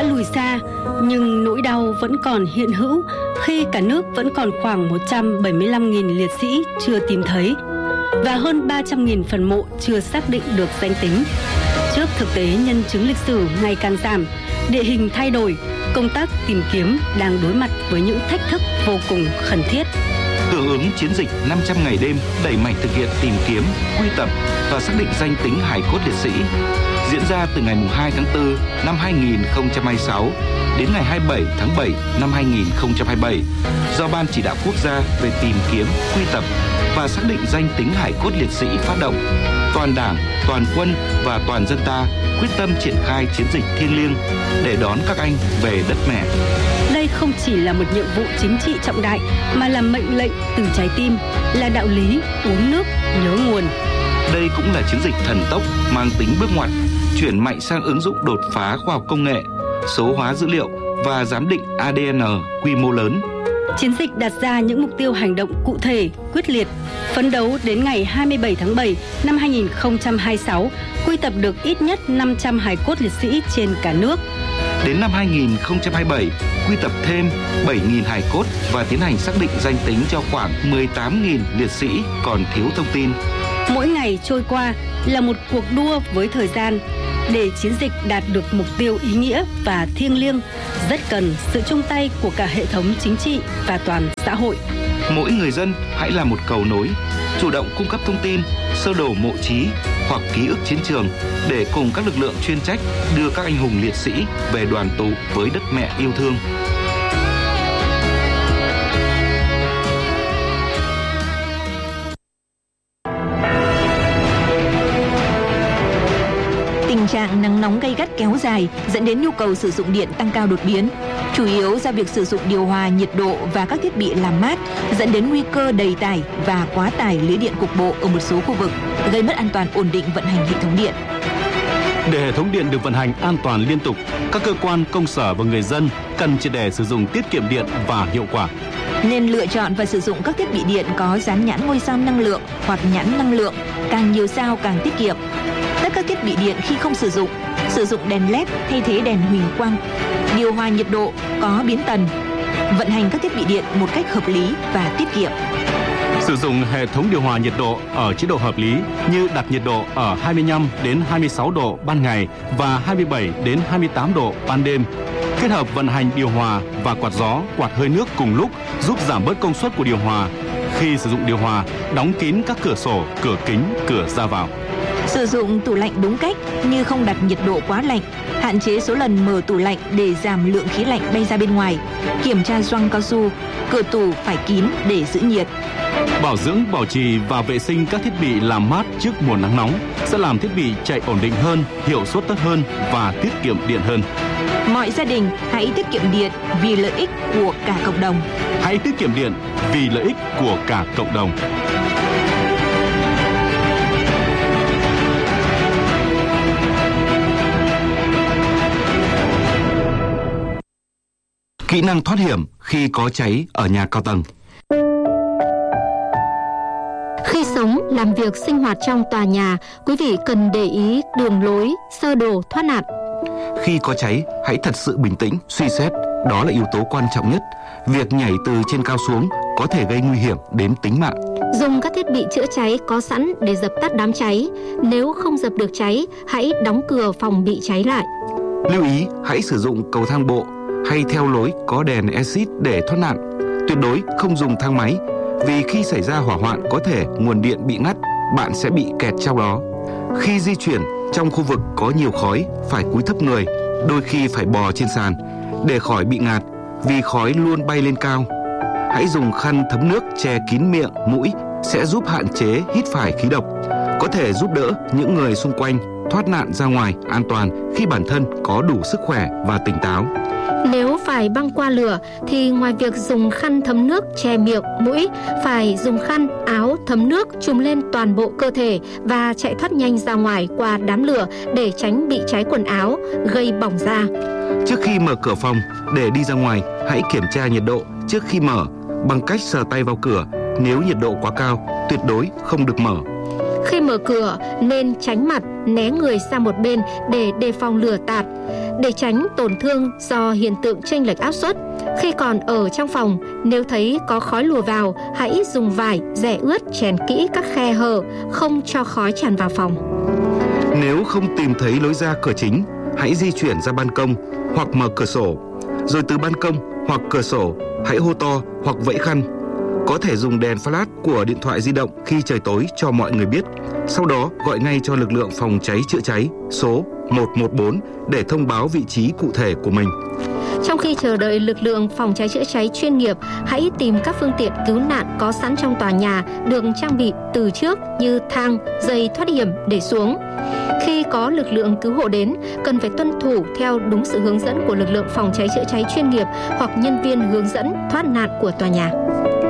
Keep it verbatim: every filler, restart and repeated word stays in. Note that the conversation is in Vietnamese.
đã lùi xa, nhưng nỗi đau vẫn còn hiện hữu khi cả nước vẫn còn khoảng một trăm bảy mươi lăm nghìn liệt sĩ chưa tìm thấy và hơn ba trăm nghìn phần mộ chưa xác định được danh tính. Trước thực tế nhân chứng lịch sử ngày càng giảm, địa hình thay đổi, công tác tìm kiếm đang đối mặt với những thách thức vô cùng khẩn thiết. Hưởng ứng chiến dịch năm trăm ngày đêm đẩy mạnh thực hiện tìm kiếm, quy tập và xác định danh tính hài cốt liệt sĩ diễn ra từ ngày hai tháng tư năm hai nghìn không trăm hai mươi sáu đến ngày hai mươi bảy tháng bảy năm hai nghìn không trăm hai mươi bảy do Ban Chỉ đạo Quốc gia về tìm kiếm, quy tập và xác định danh tính hài cốt liệt sĩ phát động. Toàn Đảng, toàn quân và toàn dân ta quyết tâm triển khai chiến dịch thiêng liêng để đón các anh về đất mẹ. Đây không chỉ là một nhiệm vụ chính trị trọng đại mà là mệnh lệnh từ trái tim, là đạo lý uống nước nhớ nguồn. Đây cũng là chiến dịch thần tốc mang tính bước ngoặt, chuyển mạnh sang ứng dụng đột phá khoa học công nghệ, số hóa dữ liệu và giám định a đê en quy mô lớn. Chiến dịch đặt ra những mục tiêu hành động cụ thể, quyết liệt, phấn đấu đến ngày hai mươi bảy tháng bảy năm hai nghìn không trăm hai mươi sáu quy tập được ít nhất năm trăm hài cốt liệt sĩ trên cả nước. Đến năm hai nghìn không trăm hai mươi bảy, quy tập thêm bảy nghìn hài cốt và tiến hành xác định danh tính cho khoảng mười tám nghìn liệt sĩ còn thiếu thông tin. Mỗi ngày trôi qua là một cuộc đua với thời gian. Để chiến dịch đạt được mục tiêu ý nghĩa và thiêng liêng, rất cần sự chung tay của cả hệ thống chính trị và toàn xã hội. Mỗi người dân hãy là một cầu nối, chủ động cung cấp thông tin, sơ đồ mộ chí hoặc ký ức chiến trường để cùng các lực lượng chuyên trách đưa các anh hùng liệt sĩ về đoàn tụ với đất mẹ yêu thương. Tình trạng nắng nóng gay gắt kéo dài dẫn đến nhu cầu sử dụng điện tăng cao đột biến, chủ yếu do việc sử dụng điều hòa nhiệt độ và các thiết bị làm mát, dẫn đến nguy cơ đầy tải và quá tải lưới điện cục bộ ở một số khu vực, gây mất an toàn ổn định vận hành hệ thống điện. Để hệ thống điện được vận hành an toàn liên tục, các cơ quan, công sở và người dân cần triệt để sử dụng tiết kiệm điện và hiệu quả. Nên lựa chọn và sử dụng các thiết bị điện có dán nhãn ngôi sao năng lượng hoặc nhãn năng lượng, càng nhiều sao càng tiết kiệm. Tắt các thiết bị điện khi không sử dụng, sử dụng đèn led thay thế đèn huỳnh quang, điều hòa nhiệt độ có biến tần, vận hành các thiết bị điện một cách hợp lý và tiết kiệm. Sử dụng hệ thống điều hòa nhiệt độ ở chế độ hợp lý như đặt nhiệt độ ở hai mươi lăm đến hai mươi sáu độ ban ngày và hai mươi bảy đến hai mươi tám độ ban đêm. Kết hợp vận hành điều hòa và quạt gió, quạt hơi nước cùng lúc giúp giảm bớt công suất của điều hòa. Khi sử dụng điều hòa, đóng kín các cửa sổ, cửa kính, cửa ra vào. Sử dụng tủ lạnh đúng cách như không đặt nhiệt độ quá lạnh, hạn chế số lần mở tủ lạnh để giảm lượng khí lạnh bay ra bên ngoài. Kiểm tra gioăng cao su, cửa tủ phải kín để giữ nhiệt. Bảo dưỡng, bảo trì và vệ sinh các thiết bị làm mát trước mùa nắng nóng sẽ làm thiết bị chạy ổn định hơn, hiệu suất tốt hơn và tiết kiệm điện hơn. Mọi gia đình hãy tiết kiệm điện vì lợi ích của cả cộng đồng. Hãy tiết kiệm điện vì lợi ích của cả cộng đồng. Kỹ năng thoát hiểm khi có cháy ở nhà cao tầng. Khi sống, làm việc, sinh hoạt trong tòa nhà, quý vị cần để ý đường lối, sơ đồ thoát nạn. Khi có cháy, hãy thật sự bình tĩnh, suy xét. Đó là yếu tố quan trọng nhất. Việc nhảy từ trên cao xuống có thể gây nguy hiểm đến tính mạng. Dùng các thiết bị chữa cháy có sẵn để dập tắt đám cháy. Nếu không dập được cháy, hãy đóng cửa phòng bị cháy lại. Lưu ý, hãy sử dụng cầu thang bộ hay theo lối có đèn exit để thoát nạn. Tuyệt đối không dùng thang máy, vì khi xảy ra hỏa hoạn có thể nguồn điện bị ngắt, bạn sẽ bị kẹt trong đó. Khi di chuyển trong khu vực có nhiều khói, phải cúi thấp người, đôi khi phải bò trên sàn để khỏi bị ngạt, vì khói luôn bay lên cao. Hãy dùng khăn thấm nước che kín miệng, mũi sẽ giúp hạn chế hít phải khí độc, có thể giúp đỡ những người xung quanh thoát nạn ra ngoài an toàn khi bản thân có đủ sức khỏe và tỉnh táo. Nếu phải băng qua lửa thì ngoài việc dùng khăn thấm nước che miệng, mũi, phải dùng khăn, áo thấm nước trùm lên toàn bộ cơ thể và chạy thoát nhanh ra ngoài qua đám lửa để tránh bị cháy quần áo, gây bỏng da. Trước khi mở cửa phòng để đi ra ngoài, hãy kiểm tra nhiệt độ trước khi mở bằng cách sờ tay vào cửa. Nếu nhiệt độ quá cao, tuyệt đối không được mở. Khi mở cửa nên tránh mặt, né người sang một bên để đề phòng lửa tạt, để tránh tổn thương do hiện tượng chênh lệch áp suất. Khi còn ở trong phòng, nếu thấy có khói lùa vào, hãy dùng vải, rẻ ướt chèn kỹ các khe hở, không cho khói tràn vào phòng. Nếu không tìm thấy lối ra cửa chính, hãy di chuyển ra ban công hoặc mở cửa sổ. Rồi từ ban công hoặc cửa sổ, hãy hô to hoặc vẫy khăn. Có thể dùng đèn flash của điện thoại di động khi trời tối cho mọi người biết. Sau đó gọi ngay cho lực lượng phòng cháy chữa cháy số một một bốn để thông báo vị trí cụ thể của mình. Trong khi chờ đợi lực lượng phòng cháy chữa cháy chuyên nghiệp, hãy tìm các phương tiện cứu nạn có sẵn trong tòa nhà được trang bị từ trước như thang, dây thoát hiểm để xuống. Khi có lực lượng cứu hộ đến, cần phải tuân thủ theo đúng sự hướng dẫn của lực lượng phòng cháy chữa cháy chuyên nghiệp hoặc nhân viên hướng dẫn thoát nạn của tòa nhà.